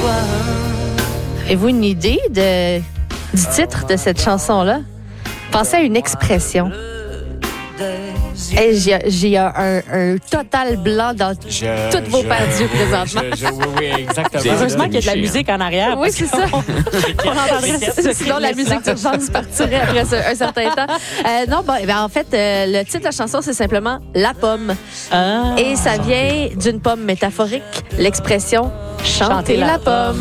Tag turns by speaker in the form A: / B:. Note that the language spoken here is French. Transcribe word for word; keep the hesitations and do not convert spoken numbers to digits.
A: Avez-vous une idée de, du titre de cette chanson-là? Pensez à une expression. Hey, j'ai, j'ai un, un, un total blanc dans
B: Je-
A: toutes vos
B: je-
A: paires d'yeux présentement.
B: Je- je- oui, oui, exactement.
C: Heureusement qu'il y a de la
B: Miché,
C: musique en arrière.
A: Oui,
C: parce
A: c'est
C: qu'on-
A: ça.
C: On entendrait ça.
A: Sinon, la musique d'urgence partirait après ce- un certain temps. Euh, non, bon, eh ben, en fait, euh, le titre de la chanson, c'est simplement La Pomme.
C: Ah.
A: Et ça vient d'une pomme métaphorique, l'expression chanter
C: Chanter la
A: la pomme.